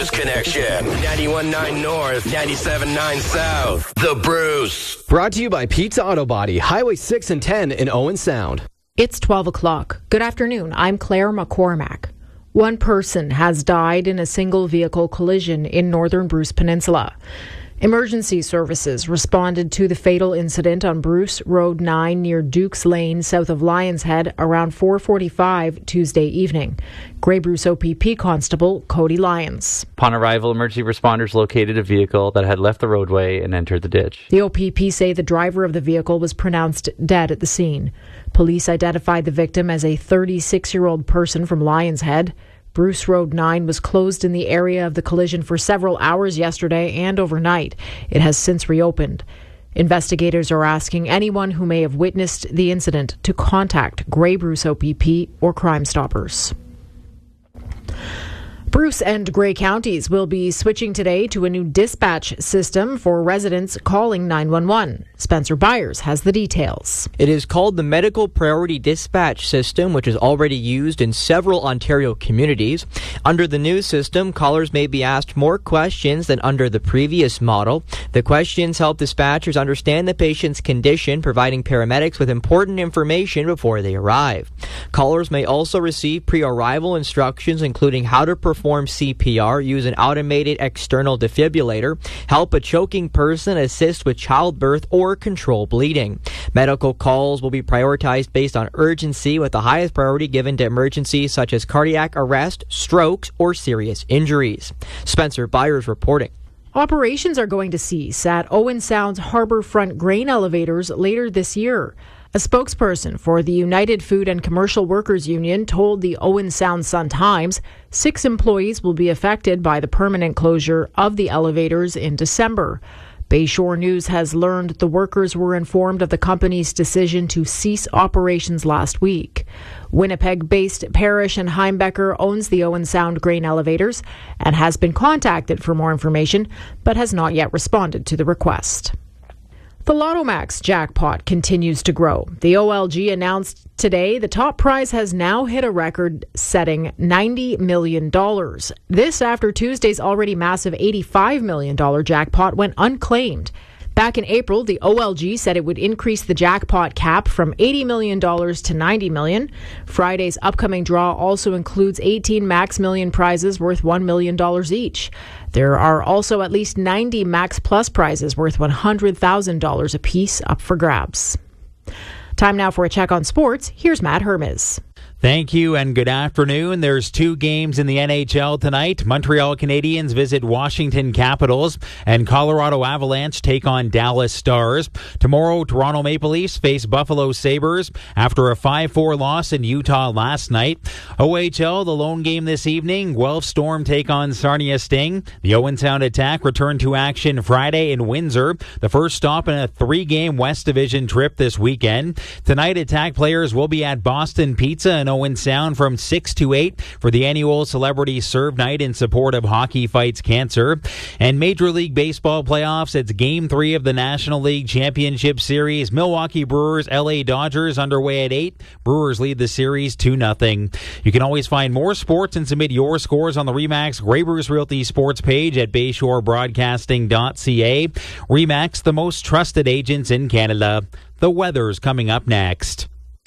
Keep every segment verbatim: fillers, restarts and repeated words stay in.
Bruce Connection. ninety-one point nine North, ninety-seven point nine South. The Bruce. Brought to you by Pizza Auto Body, Highway six and ten in Owen Sound. It's twelve o'clock. Good afternoon. I'm Claire McCormack. One person has died in a single vehicle collision in northern Bruce Peninsula. Emergency services responded to the fatal incident on Bruce Road nine near Dukes Lane, south of Lions Head, around four forty-five Tuesday evening. Grey Bruce O P P Constable Cody Lyons. Upon arrival, emergency responders located a vehicle that had left the roadway and entered the ditch. The O P P say the driver of the vehicle was pronounced dead at the scene. Police identified the victim as a thirty-six-year-old person from Lions Head. Bruce Road nine was closed in the area of the collision for several hours yesterday and overnight. It has since reopened. Investigators are asking anyone who may have witnessed the incident to contact Grey Bruce O P P or Crime Stoppers. Bruce and Grey counties will be switching today to a new dispatch system for residents calling nine one one. Spencer Byers has the details. It is called the Medical Priority Dispatch System, which is already used in several Ontario communities. Under the new system, callers may be asked more questions than under the previous model. The questions help dispatchers understand the patient's condition, providing paramedics with important information before they arrive. Callers may also receive pre-arrival instructions, including how to perform Perform C P R, use an automated external defibrillator, help a choking person, assist with childbirth, or control bleeding. Medical calls will be prioritized based on urgency, with the highest priority given to emergencies such as cardiac arrest, strokes, or serious injuries. Spencer Byers reporting. Operations are going to cease at Owen Sound's Harbourfront grain elevators later this year. A spokesperson for the United Food and Commercial Workers Union told the Owen Sound Sun-Times six employees will be affected by the permanent closure of the elevators in December. Bayshore News has learned the workers were informed of the company's decision to cease operations last week. Winnipeg-based Parrish and Heimbecker owns the Owen Sound grain elevators and has been contacted for more information, but has not yet responded to the request. The Lotto Max jackpot continues to grow. The O L G announced today the top prize has now hit a record-setting ninety million dollars. This after Tuesday's already massive eighty-five million dollars jackpot went unclaimed. Back in April, the O L G said it would increase the jackpot cap from eighty million dollars to ninety million dollars. Friday's upcoming draw also includes eighteen Max Million prizes worth one million dollars each. There are also at least ninety Max Plus prizes worth one hundred thousand dollars apiece up for grabs. Time now for a check on sports. Here's Matt Hermes. Thank you and good afternoon. There's two games in the N H L tonight. Montreal Canadiens visit Washington Capitals and Colorado Avalanche take on Dallas Stars. Tomorrow, Toronto Maple Leafs face Buffalo Sabres after a five four loss in Utah last night. O H L, the lone game this evening, Guelph Storm take on Sarnia Sting. The Owen Sound Attack return to action Friday in Windsor, the first stop in a three-game West Division trip this weekend. Tonight, Attack players will be at Boston Pizza and Owen Sound from six to eight for the annual Celebrity Serve Night in support of Hockey Fights Cancer. And Major League Baseball playoffs, it's Game three of the National League Championship Series. Milwaukee Brewers, L A Dodgers underway at eight. Brewers lead the series two nothing. You can always find more sports and submit your scores on the RE/MAX Grey Bruce Realty Sports page at bayshore broadcasting dot c a. RE/MAX, the most trusted agents in Canada. The weather's coming up next.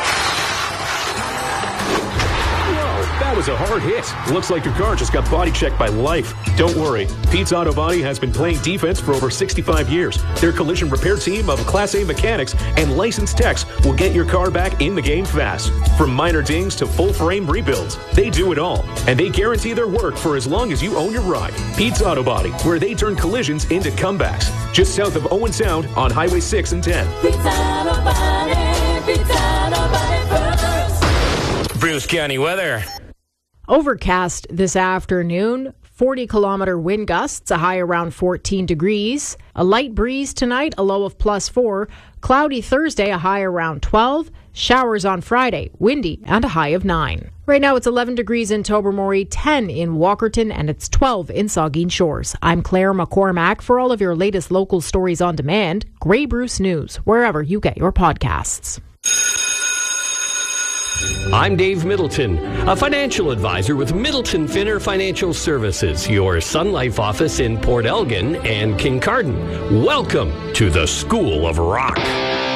That was a hard hit. Looks like your car just got body checked by life. Don't worry. Pete's Auto Body has been playing defense for over sixty-five years. Their collision repair team of Class A mechanics and licensed techs will get your car back in the game fast. From minor dings to full frame rebuilds, they do it all. And they guarantee their work for as long as you own your ride. Pete's Auto Body, where they turn collisions into comebacks. Just south of Owen Sound on Highway six and ten. Pete's Auto Body, Pete's Auto Body, Bruce. Bruce County weather. Overcast this afternoon, forty kilometer wind gusts, a high around fourteen degrees. A light breeze tonight, a low of plus four. Cloudy Thursday, a high around twelve. Showers on Friday, windy and a high of nine. Right now it's eleven degrees in Tobermory, ten in Walkerton, and it's twelve in Saugeen Shores. I'm Claire McCormack. For all of your latest local stories on demand, Grey Bruce News, wherever you get your podcasts. I'm Dave Middleton, a financial advisor with Middleton Finner Financial Services, your Sun Life office in Port Elgin and Kincardine. Welcome to the School of Rock.